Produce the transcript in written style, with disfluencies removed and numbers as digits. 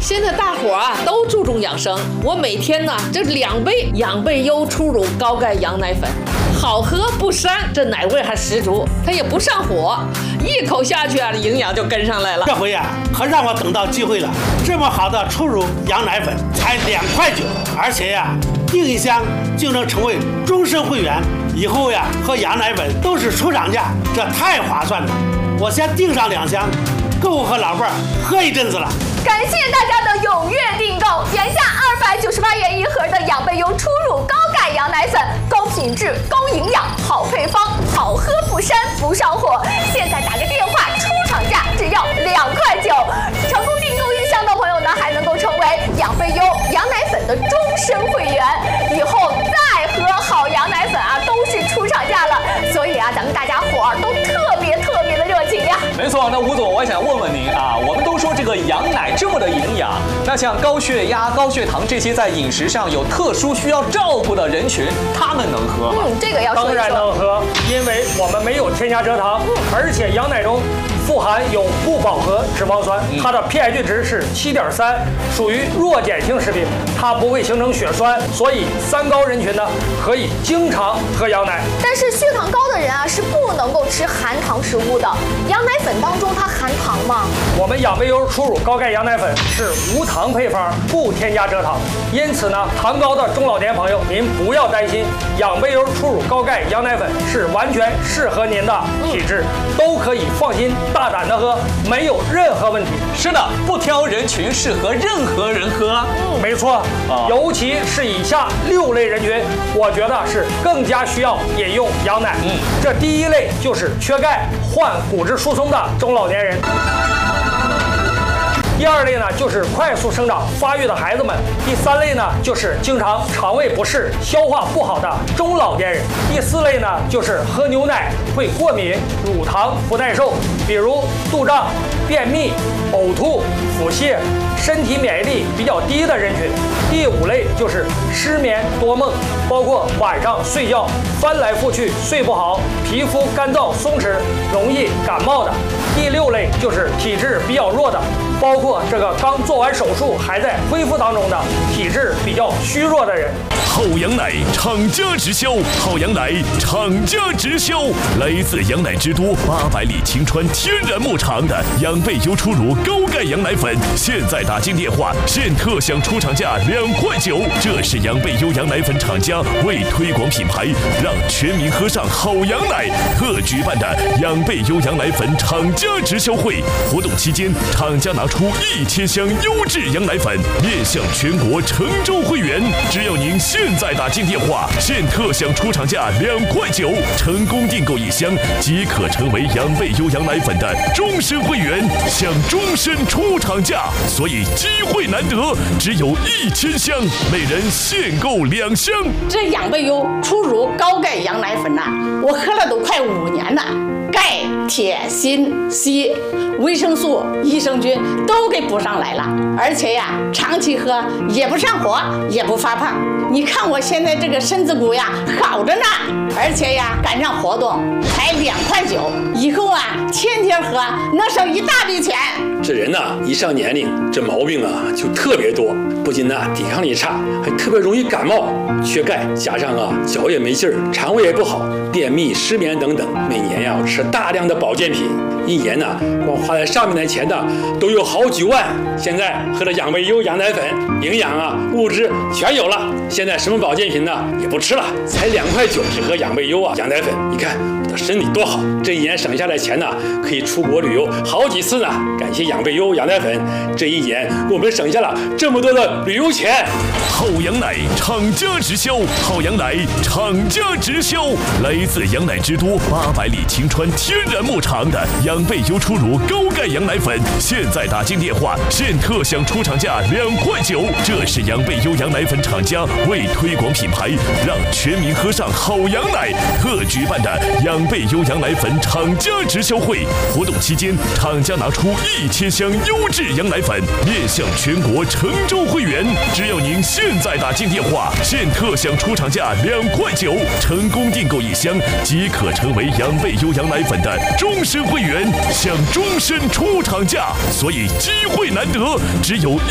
现在大伙都注重养生，我每天呢这2杯养倍优初乳高钙羊奶粉，好喝不膻，这奶味还十足，它也不上火，一口下去营养就跟上来了。 这回可让我等到机会了，这么好的初乳羊奶粉才2.9块，而且订一箱就能成为终身会员，以后喝羊奶粉都是出厂价，这太划算了。我先订上2箱，够我和老伴喝一阵子了。 感谢大家的踊跃订购，原价298元一盒的养倍优初乳高钙羊奶粉，高品质、高营养、好配方，好喝不膻不上火。现在打个电话，出厂价只要2.9块。成功订购1箱的朋友呢，还能够成为养倍优羊奶粉的终身会员，以后再喝好羊奶粉都是出厂价了。所以咱们大家伙都特别的热情呀。 没错，那吴总，我想问问您我们都说这个羊奶这么的营养，那像高血压、高血糖这些在饮食上有特殊需要照顾的人群，他们能喝吗？ 这个要说一说。 当然能喝，因为我们没有添加蔗糖，而且羊奶中富含有不饱和脂肪酸，它的 pH 值是7.3，属于弱碱性食品，它不会形成血栓，所以3高人群呢可以经常喝羊奶。 但是血糖高的人是不能够吃含糖食物的。羊奶粉当中它含糖吗？ 我们养倍优初乳高钙羊奶粉是无糖配方，不添加蔗糖，因此呢，糖高的中老年朋友您不要担心，养倍优初乳高钙羊奶粉是完全适合您的体质，都可以放心大胆的喝，没有任何问题。 是的，不挑人群，适合任何人喝。 没错，尤其是以下6类人群，我觉得是更加需要饮用羊奶。这第1类就是缺钙、患骨质疏松的中老年人。第2类呢，就是快速生长发育的孩子们；第3类呢，就是经常肠胃不适、消化不好的中老年人；第4类呢，就是喝牛奶会过敏、乳糖不耐受，比如肚胀、便秘、呕吐、腹泻、身体免疫力比较低的人群；第5类就是失眠多梦，包括晚上睡觉翻来覆去睡不好、皮肤干燥松弛、容易感冒的；第6类就是体质比较弱的，包括这个刚做完手术还在恢复当中的体质比较虚弱的人。 好羊奶厂家直销，好羊奶厂家直销，来自羊奶之都800里晴川天然牧场的养倍优初乳高钙羊奶粉，现在打进电话现特享出厂价2.9块。这是养倍优羊奶粉厂家为推广品牌，让全民喝上好羊奶特举办的养倍优羊奶粉厂家直销会活动期间，厂家拿出1000箱优质羊奶粉面向全国成州会员，只要您现在打进电话现特享出厂价2.9块，成功订购1箱即可成为养倍优羊奶粉的终身会员，享终身出厂价，所以机会难得，只有1000箱，每人限购2箱。 这养倍优初乳高钙羊奶粉我喝了都快5年了，钙、铁、锌、硒、维生素、益生菌都给补上来了，而且长期喝也不上火，也不发胖。你看我现在这个身子骨好着呢，而且赶上活动才2.9块，以后天天喝能省一大笔钱。 这人一上年龄，这毛病就特别多，不仅抵抗力差，还特别容易感冒。缺钙加上脚也没劲儿，肠胃也不好，便秘、失眠等等，每年要吃大量的保健品，一年光花在上面的钱都有好几万。现在喝了养倍优羊奶粉，营养物质全有了，现在什么保健品也不吃了，才2.9块，只喝养倍优羊奶粉，你看我的身体多好，这一年省下的钱可以出国旅游好几次呢。感谢养倍优羊奶粉，这一年我们省下了这么多的旅游钱。 好羊奶厂家直销，好羊奶厂家直销，来自羊奶之都800里晴川天然牧场的养倍优初乳高钙羊奶粉，现在打进电话现特享出厂价2.9块。这是养倍优羊奶粉厂家为推广品牌，让全民喝上好羊奶特举办的养倍优羊奶粉厂家直销会活动期间，厂家拿出1000箱优质羊奶粉面向全国成州会员，只要您现在打进电话现特享出厂价2.9块，成功订购1箱即可成为养倍优羊奶粉的终身会员，享终身出厂价，所以机会难得，只有